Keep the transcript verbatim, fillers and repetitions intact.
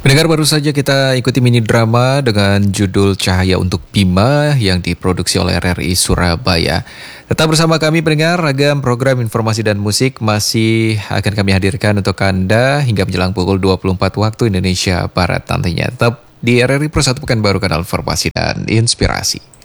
Pendengar, baru saja kita ikuti mini drama dengan judul Cahaya untuk Bima yang diproduksi oleh R R I Surabaya. Tetap bersama kami pendengar, ragam program informasi dan musik masih akan kami hadirkan untuk Anda hingga menjelang pukul dua puluh empat waktu Indonesia Barat nantinya. Tetap di R R I Persatu Pekanbaru, kanal informasi dan inspirasi.